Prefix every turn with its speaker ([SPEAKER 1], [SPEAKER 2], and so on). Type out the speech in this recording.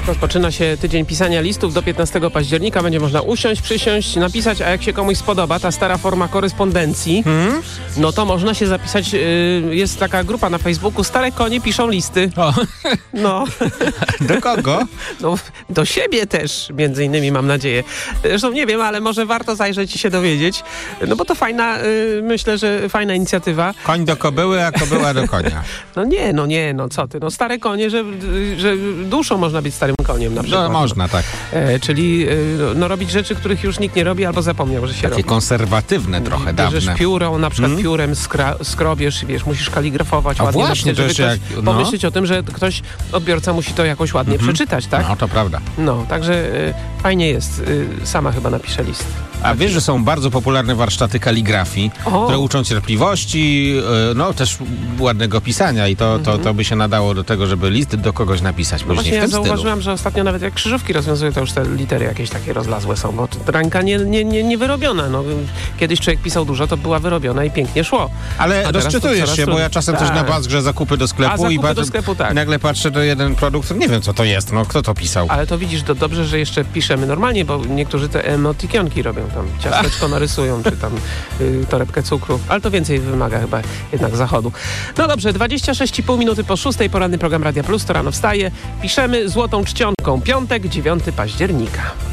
[SPEAKER 1] Rozpoczyna się tydzień pisania listów. Do 15 października będzie można usiąść, przysiąść, napisać, a jak się komuś spodoba ta stara forma korespondencji, no to można się zapisać. Jest taka grupa na Facebooku, Stare Konie piszą listy.
[SPEAKER 2] O.
[SPEAKER 1] No.
[SPEAKER 2] Do kogo?
[SPEAKER 1] No, do siebie też, między innymi, mam nadzieję. Zresztą nie wiem, ale może warto zajrzeć i się dowiedzieć. No bo to fajna, myślę, że fajna inicjatywa.
[SPEAKER 2] Koń do kobyły, a kobyła do konia.
[SPEAKER 1] No co ty, no stare konie, że duszą można być starym koniem na przykład.
[SPEAKER 2] No można, tak.
[SPEAKER 1] Czyli robić rzeczy, których już nikt nie robi albo zapomniał, że się robi.
[SPEAKER 2] Takie konserwatywne trochę,
[SPEAKER 1] Bierzesz
[SPEAKER 2] dawne.
[SPEAKER 1] piórą, na przykład piórem skrobiesz, wiesz, musisz kaligrafować
[SPEAKER 2] A
[SPEAKER 1] ładnie
[SPEAKER 2] właśnie,
[SPEAKER 1] napisać,
[SPEAKER 2] to
[SPEAKER 1] żeby
[SPEAKER 2] już
[SPEAKER 1] ktoś pomyśleć o tym, że ktoś, odbiorca musi to jakoś ładnie przeczytać, tak?
[SPEAKER 2] No, to prawda.
[SPEAKER 1] No, także fajnie jest. Sama chyba napiszę list.
[SPEAKER 2] A wiesz, że są bardzo popularne warsztaty kaligrafii, które uczą cierpliwości, no też ładnego pisania i to by się nadało do tego, żeby list do kogoś napisać później
[SPEAKER 1] Właśnie
[SPEAKER 2] w
[SPEAKER 1] ja
[SPEAKER 2] tym
[SPEAKER 1] zauważyłam,
[SPEAKER 2] stylu.
[SPEAKER 1] że ostatnio nawet jak krzyżówki rozwiązuję, to już te litery jakieś takie rozlazłe są, bo ręka nie wyrobiona. No, kiedyś człowiek pisał dużo, to była wyrobiona i pięknie szło.
[SPEAKER 2] Ale rozczytujesz się, bo ja czasem też na Basgrze zakupy do sklepu
[SPEAKER 1] tak.
[SPEAKER 2] i nagle patrzę, to jeden produkt, nie wiem co to jest, no kto to pisał.
[SPEAKER 1] Ale to widzisz, to dobrze, że jeszcze piszemy normalnie, bo niektórzy te emotikonki robią, tam ciasteczko narysują, czy tam torebkę cukru, ale to więcej wymaga chyba jednak zachodu. No dobrze, 26,5 minuty po 6, poranny program Radia Plus, to rano wstaje. Piszemy złotą czcionką, piątek, 9 października.